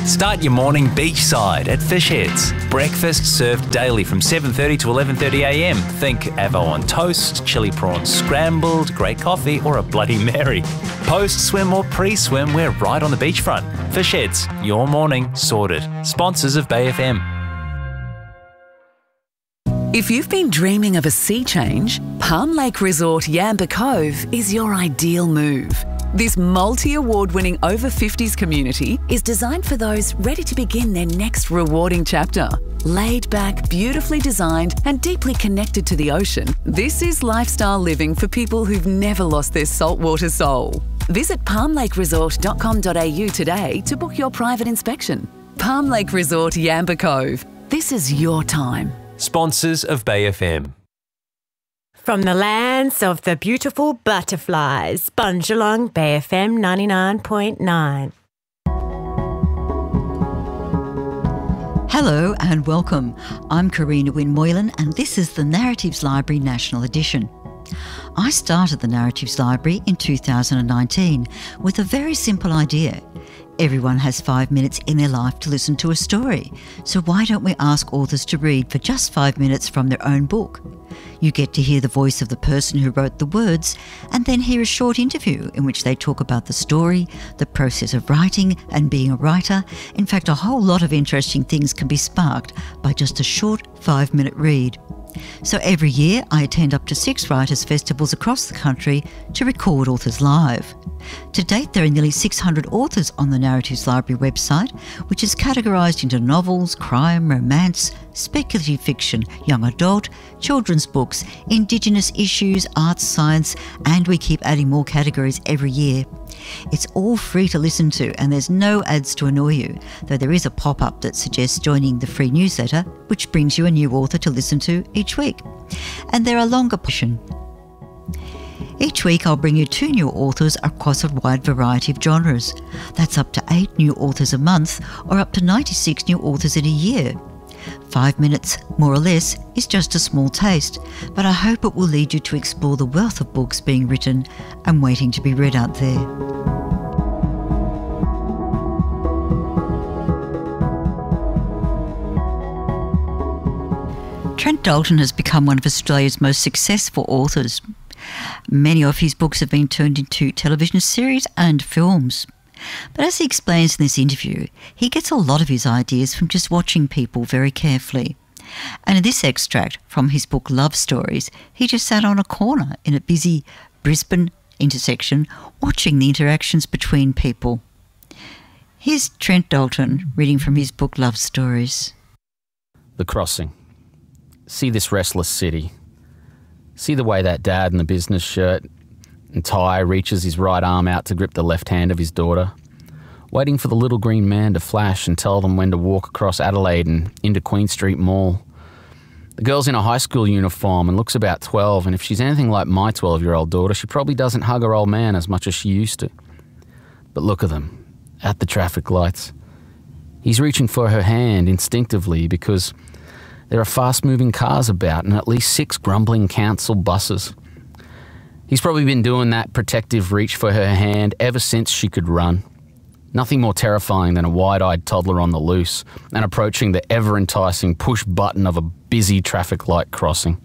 Start your morning beachside at Fish Heads. Breakfast served daily from 7:30 to 11:30am. Think avo on toast, chili prawns scrambled, great coffee or a Bloody Mary. Post-swim or pre-swim, we're right on the beachfront. Fish Heads, your morning sorted. Sponsors of Bay FM. If you've been dreaming of a sea change, Palm Lake Resort Yamba Cove is your ideal move. This multi-award-winning over-50s community is designed for those ready to begin their next rewarding chapter. Laid back, beautifully designed and deeply connected to the ocean, this is lifestyle living for people who've never lost their saltwater soul. Visit palmlakeresort.com.au today to book your private inspection. Palm Lake Resort Yamba Cove. This is your time. Sponsors of Bay FM. From the lands of the beautiful butterflies, Bunjalong Bay FM 99.9. Hello and welcome. I'm Karina Wynne Moylan and this is the Narratives Library National Edition. I started the Narratives Library in 2019 with a very simple idea. Everyone has 5 minutes in their life to listen to a story, so why don't we ask authors to read for just 5 minutes from their own book? You get to hear the voice of the person who wrote the words and then hear a short interview in which they talk about the story, the process of writing and being a writer. In fact, a whole lot of interesting things can be sparked by just a short 5-minute read. So every year I attend up to 6 writers' festivals across the country to record authors live. To date there are nearly 600 authors on the Narratives Library website, which is categorised into novels, crime, romance, speculative fiction, young adult, children's books, Indigenous issues, arts, science, and we keep adding more categories every year. It's all free to listen to and there's no ads to annoy you, though there is a pop-up that suggests joining the free newsletter, which brings you a new author to listen to each week. And there are longer portions. Each week I'll bring you 2 new authors across a wide variety of genres. That's up to 8 new authors a month or up to 96 new authors in a year. 5 minutes, more or less, is just a small taste, but I hope it will lead you to explore the wealth of books being written and waiting to be read out there. Trent Dalton has become one of Australia's most successful authors. Many of his books have been turned into television series and films. But as he explains in this interview, he gets a lot of his ideas from just watching people very carefully. And in this extract from his book Love Stories, he just sat on a corner in a busy Brisbane intersection watching the interactions between people. Here's Trent Dalton reading from his book Love Stories. The Crossing. See this restless city. See the way that dad in the business shirt and tie reaches his right arm out to grip the left hand of his daughter, waiting for the little green man to flash and tell them when to walk across Adelaide and into Queen Street Mall. The girl's in a high school uniform and looks about 12, and if she's anything like my 12-year-old daughter, she probably doesn't hug her old man as much as she used to. But look at them, at the traffic lights. He's reaching for her hand instinctively because there are fast-moving cars about and at least 6 grumbling council buses. He's probably been doing that protective reach for her hand ever since she could run. Nothing more terrifying than a wide-eyed toddler on the loose and approaching the ever-enticing push button of a busy traffic light crossing.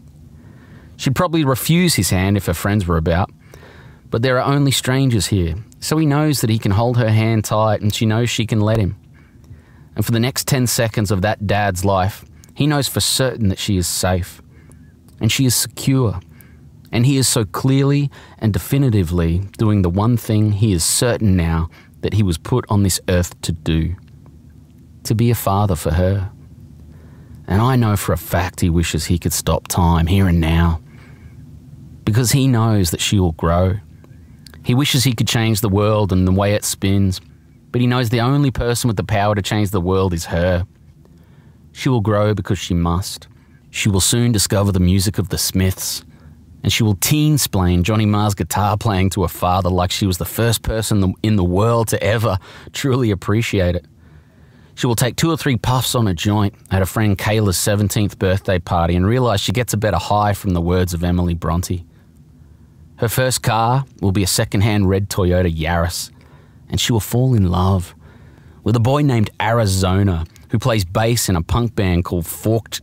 She'd probably refuse his hand if her friends were about, but there are only strangers here, so he knows that he can hold her hand tight and she knows she can let him. And for the next 10 seconds of that dad's life, he knows for certain that she is safe, and she is secure, and he is so clearly and definitively doing the one thing he is certain now that he was put on this earth to do, to be a father for her. And I know for a fact he wishes he could stop time here and now, because he knows that she will grow. He wishes he could change the world and the way it spins, but he knows the only person with the power to change the world is her. She will grow because she must. She will soon discover the music of the Smiths, and she will teen-splain Johnny Marr's guitar playing to her father like she was the first person in the world to ever truly appreciate it. She will take 2 or 3 puffs on a joint at her friend Kayla's 17th birthday party and realise she gets a better high from the words of Emily Bronte. Her first car will be a second-hand red Toyota Yaris, and she will fall in love with a boy named Arizona who plays bass in a punk band called Forked